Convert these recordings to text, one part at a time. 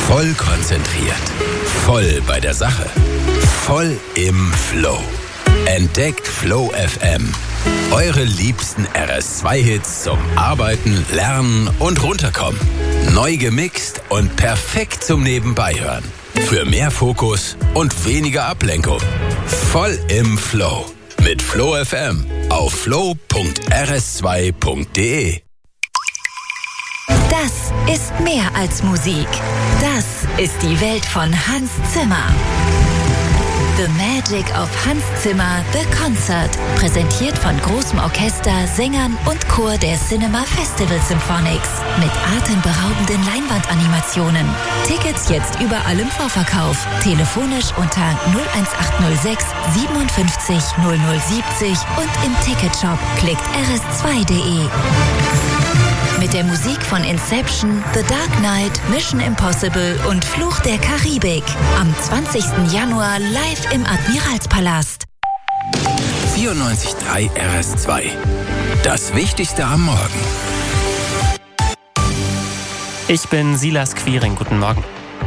Voll konzentriert. Voll bei der Sache. Voll im Flow. Entdeckt Flow FM. Eure liebsten RS2-Hits zum Arbeiten, Lernen und Runterkommen. Neu gemixt und perfekt zum Nebenbeihören. Für mehr Fokus und weniger Ablenkung. Voll im Flow. Mit Flow FM auf flow.rs2.de. Das ist mehr als Musik. Das ist die Welt von Hans Zimmer. The Magic of Hans Zimmer, The Concert. Präsentiert von großem Orchester, Sängern und Chor der Cinema Festival Symphonics. Mit atemberaubenden Leinwandanimationen. Tickets jetzt überall im Vorverkauf. Telefonisch unter 01806 57 0070 und im Ticketshop klickt rs2.de. Mit der Musik von Inception, The Dark Knight, Mission Impossible und Fluch der Karibik. Am 20. Januar live im Admiralspalast. 94.3 RS2. Das Wichtigste am Morgen. Ich bin Silas Quiring. Guten Morgen.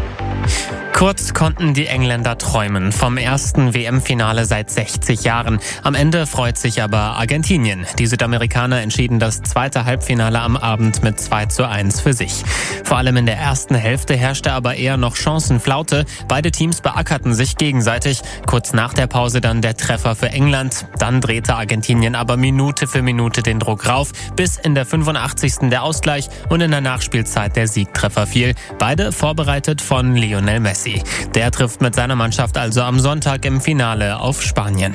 Kurz konnten die Engländer träumen vom ersten WM-Finale seit 60 Jahren. Am Ende freut sich aber Argentinien. Die Südamerikaner entschieden das zweite Halbfinale am Abend mit 2:1 für sich. Vor allem in der ersten Hälfte herrschte aber eher noch Chancenflaute. Beide Teams beackerten sich gegenseitig. Kurz nach der Pause dann der Treffer für England. Dann drehte Argentinien aber Minute für Minute den Druck rauf, bis in der 85. der Ausgleich und in der Nachspielzeit der Siegtreffer fiel. Beide vorbereitet von Lionel Messi. Der trifft mit seiner Mannschaft also am Sonntag im Finale auf Spanien.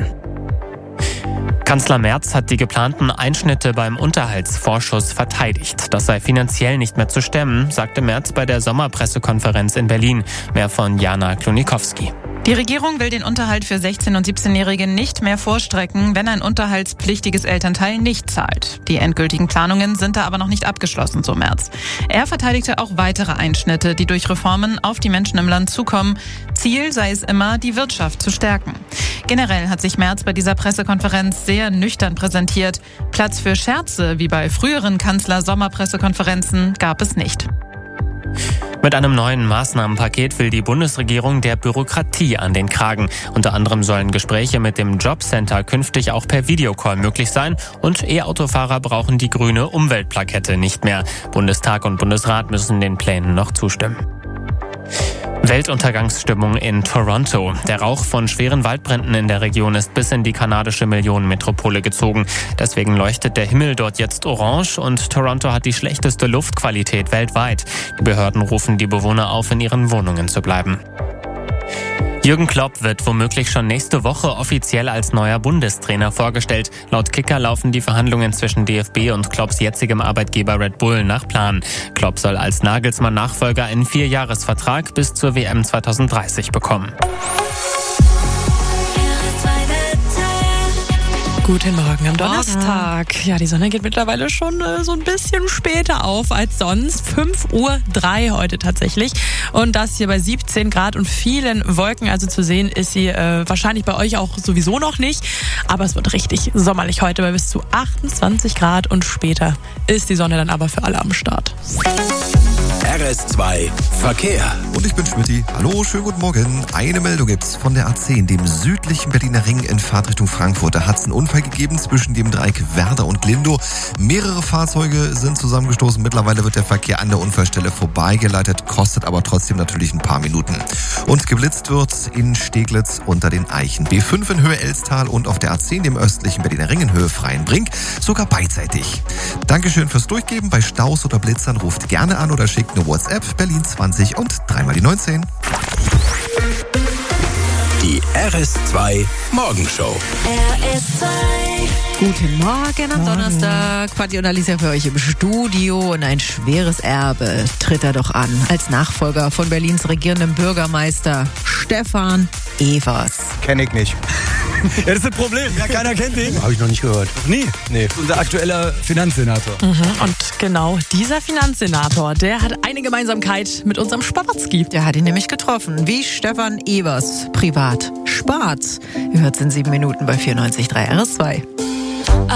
Kanzler Merz hat die geplanten Einschnitte beim Unterhaltsvorschuss verteidigt. Das sei finanziell nicht mehr zu stemmen, sagte Merz bei der Sommerpressekonferenz in Berlin. Mehr von Jana Klonikowski. Die Regierung will den Unterhalt für 16- und 17-Jährige nicht mehr vorstrecken, wenn ein unterhaltspflichtiges Elternteil nicht zahlt. Die endgültigen Planungen sind da aber noch nicht abgeschlossen, so Merz. Er verteidigte auch weitere Einschnitte, die durch Reformen auf die Menschen im Land zukommen. Ziel sei es immer, die Wirtschaft zu stärken. Generell hat sich Merz bei dieser Pressekonferenz sehr nüchtern präsentiert. Platz für Scherze, wie bei früheren Kanzler-Sommerpressekonferenzen, gab es nicht. Mit einem neuen Maßnahmenpaket will die Bundesregierung der Bürokratie an den Kragen. Unter anderem sollen Gespräche mit dem Jobcenter künftig auch per Videocall möglich sein und E-Autofahrer brauchen die grüne Umweltplakette nicht mehr. Bundestag und Bundesrat müssen den Plänen noch zustimmen. Weltuntergangsstimmung in Toronto. Der Rauch von schweren Waldbränden in der Region ist bis in die kanadische Millionenmetropole gezogen. Deswegen leuchtet der Himmel dort jetzt orange und Toronto hat die schlechteste Luftqualität weltweit. Die Behörden rufen die Bewohner auf, in ihren Wohnungen zu bleiben. Jürgen Klopp wird womöglich schon nächste Woche offiziell als neuer Bundestrainer vorgestellt. Laut Kicker laufen die Verhandlungen zwischen DFB und Klopps jetzigem Arbeitgeber Red Bull nach Plan. Klopp soll als Nagelsmann-Nachfolger einen 4-Jahres-Vertrag bis zur WM 2030 bekommen. Guten Morgen am Donnerstag. Ja, die Sonne geht mittlerweile schon so ein bisschen später auf als sonst. 5:03 Uhr heute tatsächlich. Und das hier bei 17 Grad und vielen Wolken. Also zu sehen ist sie wahrscheinlich bei euch auch sowieso noch nicht. Aber es wird richtig sommerlich heute bei bis zu 28 Grad. Und später ist die Sonne dann aber für alle am Start. RS2 Verkehr. Und ich bin Schmitty. Hallo, schönen guten Morgen. Eine Meldung gibt's von der A10, dem südlichen Berliner Ring in Fahrtrichtung Frankfurt. Da hat's einen Unfall gegeben zwischen dem Dreieck Werder und Glindow. Mehrere Fahrzeuge sind zusammengestoßen. Mittlerweile wird der Verkehr an der Unfallstelle vorbeigeleitet, kostet aber trotzdem natürlich ein paar Minuten. Und geblitzt wird in Steglitz unter den Eichen. B5 in Höhe Elstal und auf der A10, dem östlichen Berliner Ring in Höhe Freienbrink, sogar beidseitig. Dankeschön fürs Durchgeben. Bei Staus oder Blitzern ruft gerne an oder schickt eine WhatsApp Berlin 20 und 3 die 19. Die RS2 Morgenshow. RS2. Guten Morgen am Donnerstag. Fatih und Alicia für euch im Studio. Und ein schweres Erbe tritt er doch an. Als Nachfolger von Berlins regierendem Bürgermeister Stefan Evers. Kenn ich nicht. Ja, das ist das Problem. Ja, keiner kennt ihn. Habe ich noch nicht gehört. Nie? Nee. Unser aktueller Finanzsenator. Und genau dieser Finanzsenator, der hat eine Gemeinsamkeit mit unserem Spawatzki. Der hat ihn nämlich getroffen, wie Stefan Evers privat spart. Ihr hört's in 7 Minuten bei 94.3 RS2.